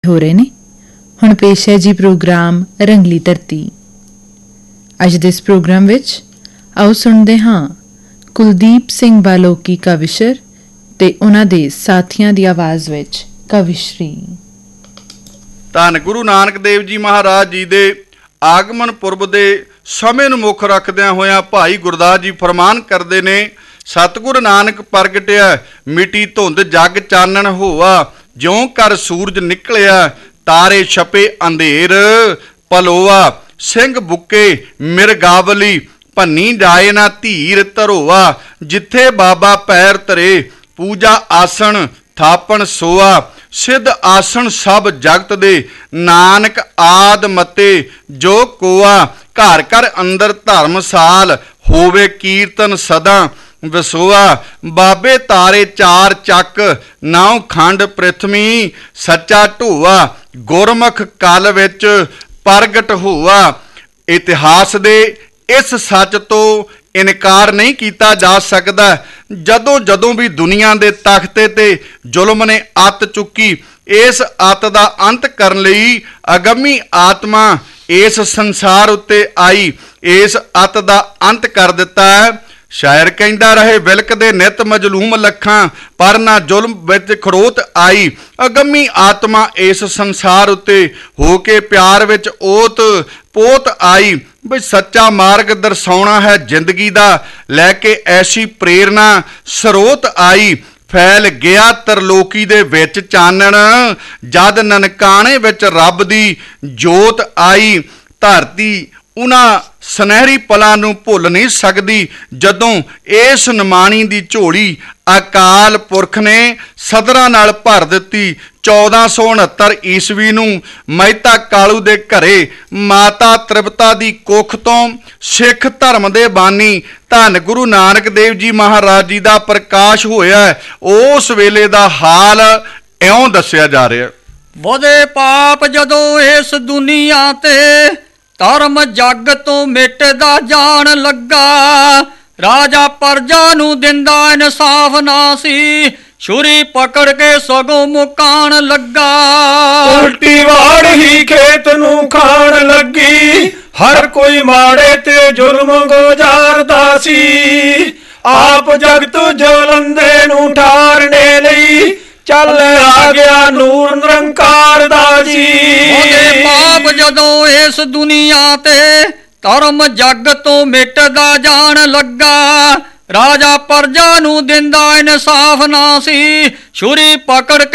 ਹੋ ਰਹੇ ਨੇ। ਹੁਣ ਪੇਸ਼ ਹੈ ਜੀ ਪ੍ਰੋਗਰਾਮ ਰੰਗਲੀ ਧਰਤੀ। ਅੱਜ ਦੇ ਇਸ ਪ੍ਰੋਗਰਾਮ ਵਿੱਚ ਆਓ ਸੁਣਦੇ ਹਾਂ ਕੁਲਦੀਪ ਸਿੰਘ ਬਾਲੋਕੀ ਕਵਿਸ਼ਰ ਤੇ ਉਹਨਾਂ ਦੇ ਸਾਥੀਆਂ ਦੀ ਆਵਾਜ਼ ਵਿੱਚ ਕਵਿਸ਼ਰੀ। ਧੰਨ ਗੁਰੂ ਨਾਨਕ ਦੇਵ ਜੀ ਮਹਾਰਾਜ ਜੀ ਦੇ ਆਗਮਨ ਪੁਰਬ ਦੇ ਸਮੇਂ ਨੂੰ ਮੁੱਖ ਰੱਖਦਿਆਂ ਹੋਇਆਂ ਭਾਈ ਗੁਰਦਾਸ ਜੀ ਫਰਮਾਨ ਕਰਦੇ ਨੇ, ਸਤਿਗੁਰ ਨਾਨਕ ਪ੍ਰਗਟਿਆ ਮਿੱਟੀ ਧੁੰਦ ਜਗ ਚਾਨਣ ਹੋਆ, ਜਿਉਂ ਕਰ ਸੂਰਜ ਨਿਕਲਿਆ ਤਾਰੇ ਛਪੇ ਅੰਧੇਰ ਪਲੋਆ, ਸਿੰਘ ਬੁੱਕੇ ਮਿਰਗਾਵਲੀ ਭੰਨੀ ਜਾਏ ਨਾ ਧੀਰ ਧਰੋਆ, ਜਿੱਥੇ ਬਾਬਾ ਪੈਰ ਧਰੇ ਪੂਜਾ ਆਸਣ ਥਾਪਣ ਸੋਆ, ਸਿੱਧ ਆਸਣ ਸਭ ਜਗਤ ਦੇ ਨਾਨਕ ਆਦ ਮਤੇ ਜੋ ਕੋਆ, ਘਰ ਘਰ ਅੰਦਰ ਧਰਮਸਾਲ ਹੋਵੇ ਕੀਰਤਨ ਸਦਾ ਵਸੋਆ, ਬਾਬੇ ਤਾਰੇ ਚਾਰ ਚੱਕ ਨਾਉ ਖੰਡ ਪ੍ਰਿਥਵੀ ਸੱਚਾ ਢੋਆ, ਗੁਰਮੁਖ ਕਲ ਵਿੱਚ ਪ੍ਰਗਟ ਹੋਆ। ਇਤਿਹਾਸ ਦੇ ਇਸ ਸੱਚ ਤੋਂ ਇਨਕਾਰ ਨਹੀਂ ਕੀਤਾ ਜਾ ਸਕਦਾ। ਜਦੋਂ ਜਦੋਂ ਵੀ ਦੁਨੀਆ ਦੇ ਤਖਤੇ ਤੇ ਜ਼ੁਲਮ ਨੇ ਅੱਤ ਚੁੱਕੀ, ਇਸ ਅੱਤ ਦਾ ਅੰਤ ਕਰਨ ਲਈ ਅਗੰਮੀ ਆਤਮਾ ਇਸ ਸੰਸਾਰ ਉੱਤੇ ਆਈ, ਇਸ ਅੱਤ ਦਾ ਅੰਤ ਕਰ ਦਿੱਤਾ ਹੈ। ਸ਼ਾਇਰ ਕਹਿੰਦਾ ਰਹੇ, ਵਿਲਕਦੇ ਨਿਤ ਮਜਲੂਮ ਲੱਖਾਂ ਪਰ ਨਾ ਜ਼ੁਲਮ ਵਿੱਚ ਖੜੋਤ ਆਈ, ਅਗੰਮੀ ਆਤਮਾ ਇਸ ਸੰਸਾਰ ਉੱਤੇ ਹੋ ਕੇ ਪਿਆਰ ਵਿੱਚ ਓਤ ਪੋਤ ਆਈ। ਬਈ ਸੱਚਾ ਮਾਰਗ ਦਰਸਾਉਣਾ ਹੈ ਜ਼ਿੰਦਗੀ ਦਾ, ਲੈ ਕੇ ਐਸੀ ਪ੍ਰੇਰਨਾ ਸਰੋਤ ਆਈ, ਫੈਲ ਗਿਆ ਤਰਲੋਕੀ ਦੇ ਵਿੱਚ ਚਾਨਣ, ਜਦ ਨਨਕਾਣੇ ਵਿੱਚ ਰੱਬ ਦੀ ਜੋਤ ਆਈ। ਧਰਤੀ ਉਹਨਾਂ ਸੁਨਹਿਰੀ ਪਲਾਂ ਨੂੰ ਭੁੱਲ ਨਹੀਂ ਸਕਦੀ ਜਦੋਂ ਇਸ ਨਿਮਾਣੀ ਦੀ ਝੋਲੀ ਅਕਾਲ ਪੁਰਖ ਨੇ ਸਦਰਾਂ ਨਾਲ ਭਰ ਦਿੱਤੀ। 1469 ਈਸਵੀ ਨੂੰ ਮਹਿਤਾ ਕਾਲੂ ਦੇ ਘਰੇ ਮਾਤਾ ਤ੍ਰਿਪਤਾ ਦੀ ਕੁੱਖ ਤੋਂ ਸਿੱਖ ਧਰਮ ਦੇ ਬਾਨੀ ਧੰਨ ਗੁਰੂ ਨਾਨਕ ਦੇਵ ਜੀ ਮਹਾਰਾਜ ਜੀ ਦਾ ਪ੍ਰਕਾਸ਼ ਹੋਇਆ। ਉਸ ਵੇਲੇ ਦਾ ਹਾਲ ਇਉਂ ਦੱਸਿਆ ਜਾ ਰਿਹਾ। ਵਧੇ ਪਾਪ ਜਦੋਂ ਇਸ ਦੁਨੀਆ ਤੇ, ਧਰਮ ਜੱਗ ਤੋਂ ਮਿਟਦਾ ਜਾਣ ਲੱਗਾ, ਰਾਜਾ ਪ੍ਰਜਾ ਨੂੰ ਦਿੰਦਾ ਇਨਸਾਫ ਨਾ ਸੀ, ਛੁਰੀ ਪਕੜ ਕੇ ਸਗੋਂ ਮੁਕਾਣ ਲੱਗਾ। ਉਲਟੀ ਵਾੜ ਹੀ ਖੇਤ ਨੂੰ ਖਾਣ ਲੱਗੀ, ਹਰ ਕੋਈ ਮਾੜੇ ਤੇ ਜ਼ੁਲਮ ਗੁਜ਼ਾਰਦਾ ਸੀ, ਆਪ ਜਗਤ ਜਲੰਦੇ ਨੂੰ ਠਾਰਨੇ ਲਈ ਚੱਲ ਆ ਗਿਆ ਨੂਰ ਨਿਰੰਕਾਰ ਦਾ ਜੀ। ਉਹਦੇ ਪਾਪ ਜਦੋਂ ਇਸ ਦੁਨੀਆ ਤੇ, ਧਰਮ ਜੱਗ ਤੋਂ ਮਿਟਦਾ ਜਾਣ ਲੱਗਾ, ਰਾਜਾ ਪ੍ਰਜਾ ਨੂੰ ਦਿੰਦਾ ਇਨਸਾਫ ਨਾ ਸੀ, ਛੁਰੀ ਪਕੜ